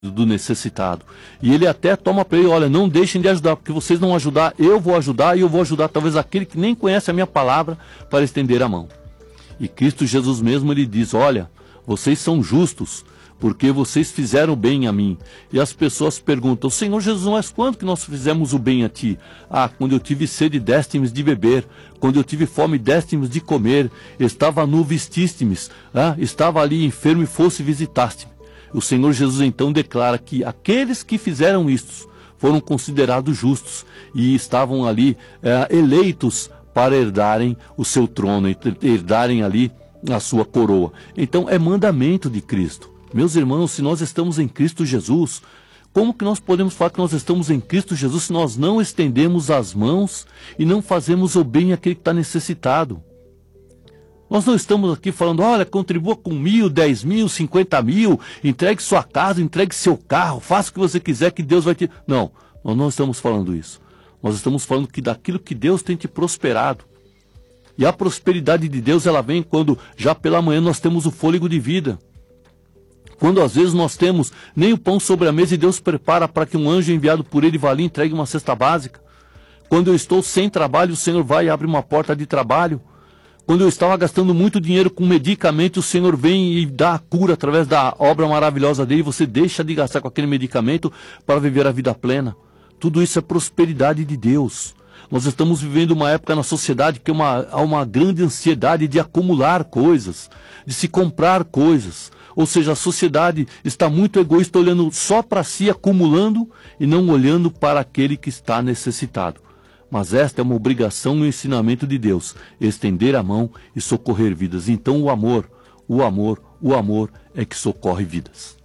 do necessitado. E ele até toma para ele, olha, não deixem de ajudar, porque vocês não ajudar, eu vou ajudar, e eu vou ajudar talvez aquele que nem conhece a minha palavra para estender a mão. E Cristo Jesus mesmo, ele diz, olha, vocês são justos, porque vocês fizeram bem a mim. E as pessoas perguntam, Senhor Jesus, mas quando que nós fizemos o bem a ti? Ah, quando eu tive sede, deste-me de beber. Quando eu tive fome, deste-me de comer. Estava nu, vestiste-me. Estava ali enfermo e fosse visitaste-me. O Senhor Jesus então declara que aqueles que fizeram isto foram considerados justos e estavam ali eleitos para herdarem o seu trono, herdarem ali a sua coroa. Então é mandamento de Cristo. Meus irmãos, se nós estamos em Cristo Jesus, como que nós podemos falar que nós estamos em Cristo Jesus se nós não estendemos as mãos e não fazemos o bem àquele que está necessitado? Nós não estamos aqui falando, olha, contribua com 1.000, 10.000, 50.000, entregue sua casa, entregue seu carro, faça o que você quiser que Deus vai te... Não, nós não estamos falando isso. Nós estamos falando que daquilo que Deus tem te prosperado. E a prosperidade de Deus, ela vem quando já pela manhã nós temos o fôlego de vida. Quando às vezes nós temos nem o pão sobre a mesa e Deus prepara para que um anjo enviado por ele vá ali e entregue uma cesta básica. Quando eu estou sem trabalho, o Senhor vai e abre uma porta de trabalho. Quando eu estava gastando muito dinheiro com medicamento, o Senhor vem e dá a cura através da obra maravilhosa dele. Você deixa de gastar com aquele medicamento para viver a vida plena. Tudo isso é prosperidade de Deus. Nós estamos vivendo uma época na sociedade que há uma grande ansiedade de acumular coisas, de se comprar coisas. Ou seja, a sociedade está muito egoísta, olhando só para si, acumulando e não olhando para aquele que está necessitado. Mas esta é uma obrigação no ensinamento de Deus, estender a mão e socorrer vidas. Então o amor é que socorre vidas.